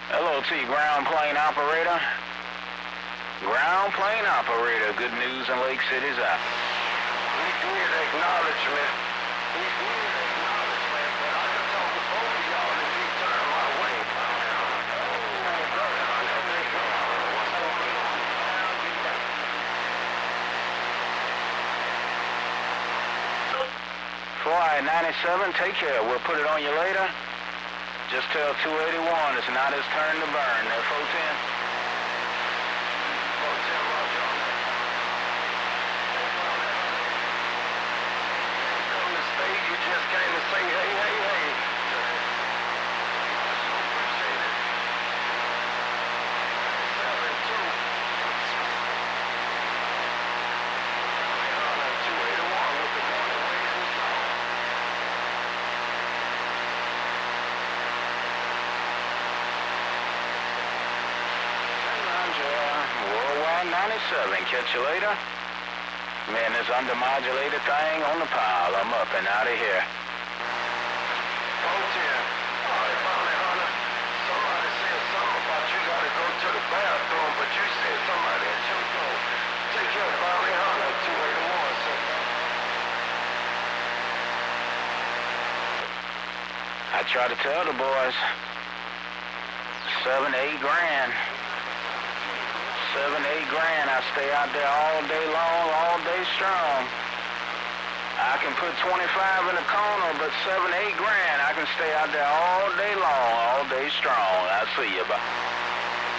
LOT ground plane operator. Ground plane operator. Good news in Lake City's out. We did acknowledgement. We did acknowledgement, but I can talk to both of y'all if you turn my way. Flight 97, take care. We'll put it on you later. Just tell 281 it's not his turn to burn. There, 410. You just came to say, hey, hey, hey. Worldwide 97, catch you later. Man, this undermodulated thing on the pile. I'm up and out of here. 410. All right, Bounty Hunter. Somebody said something about you gotta go to the bathroom, but you said somebody at your door. Take care of Bounty Hunter, 281, sir. I try to tell the boys, 7, 8 grand. 7, 8 grand. I stay out there all day long, all day strong. I can put 25 in the corner, but 7, 8 grand. I can stay out there all day long, all day strong. I see you, bye.